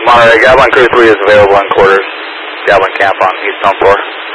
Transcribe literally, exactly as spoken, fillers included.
Monterey, Gatlin Crew three is available in quarters. Gatlin Camp on East Dome four.